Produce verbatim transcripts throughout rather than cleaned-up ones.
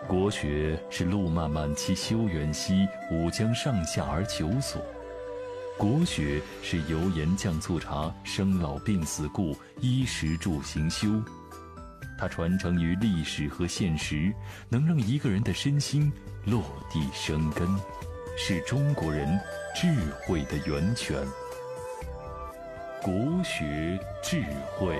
国学是路漫漫其修远兮，吾将上下而求索。国学是油盐酱醋茶，生老病死故，衣食住行修。它传承于历史和现实，能让一个人的身心落地生根，是中国人智慧的源泉。国学智慧。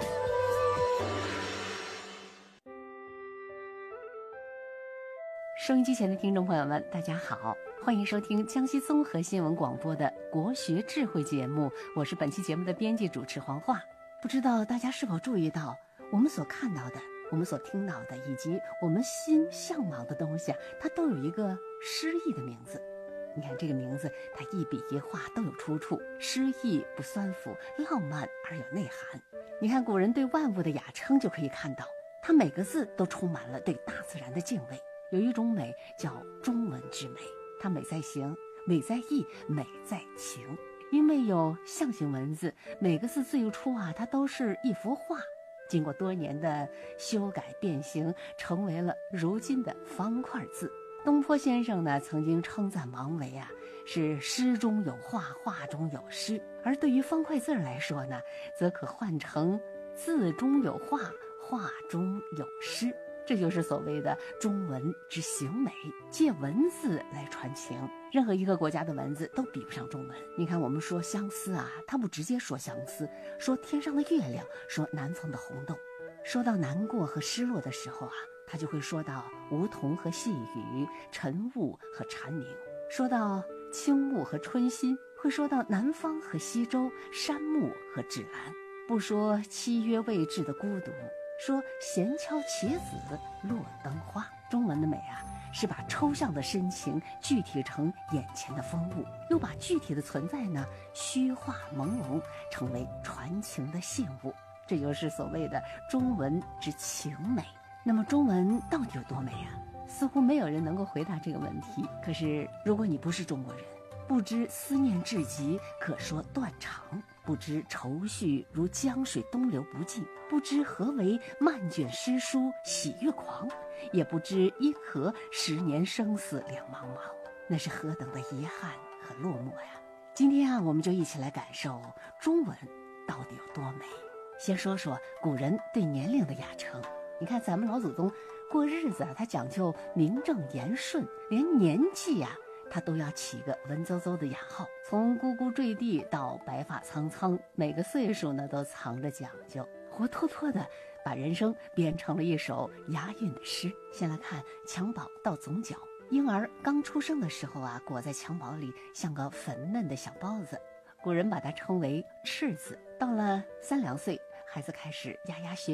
收音机前的听众朋友们，大家好，欢迎收听江西综合新闻广播的国学智慧节目，我是本期节目的编辑主持黄华。不知道大家是否注意到，我们所看到的，我们所听到的，以及我们心向往的东西啊，它都有一个诗意的名字。你看这个名字，它一笔一画都有出处，诗意不酸腐，浪漫而有内涵。你看古人对万物的雅称就可以看到，它每个字都充满了对大自然的敬畏。有一种美叫中文之美，它美在形，美在意，美在情。因为有象形文字，每个字最初啊，它都是一幅画，经过多年的修改变形，成为了如今的方块字。东坡先生呢，曾经称赞王维啊，是诗中有画，画中有诗。而对于方块字来说呢，则可换成字中有画，画中有诗。这就是所谓的中文之形美，借文字来传情。任何一个国家的文字都比不上中文。你看我们说相思啊，它不直接说相思，说天上的月亮，说南方的红豆。说到难过和失落的时候啊，他就会说到梧桐和细雨，晨雾和蝉鸣。说到青雾和春心，会说到南方和西周，山木和芷兰。不说期约未至的孤独，说闲敲棋子落灯花。中文的美啊，是把抽象的深情具体成眼前的风物，又把具体的存在呢虚化朦胧，成为传情的信物。这就是所谓的中文之情美。那么中文到底有多美啊？似乎没有人能够回答这个问题。可是如果你不是中国人，不知思念至极，可说断肠；不知愁绪如江水东流不尽；不知何为漫卷诗书喜悦狂；也不知因何十年生死两茫茫。那是何等的遗憾和落寞呀！今天啊，我们就一起来感受中文到底有多美。先说说古人对年龄的雅称。你看咱们老祖宗过日子啊，他讲究名正言顺，连年纪呀、啊他都要起个文绉绉的雅号，从呱呱坠地到白发苍苍，每个岁数呢都藏着讲究，活脱脱的把人生编成了一首押韵的诗。先来看襁褓到总角。婴儿刚出生的时候啊，裹在襁褓里像个粉嫩的小包子，古人把它称为赤子。到了三两岁，孩子开始牙牙学